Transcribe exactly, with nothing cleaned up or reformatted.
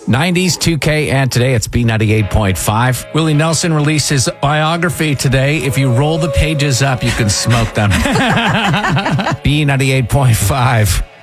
nineties, two K, and today it's B ninety-eight point five. Willie Nelson released his biography today. If you roll the pages up, you can smoke them. B ninety-eight point five.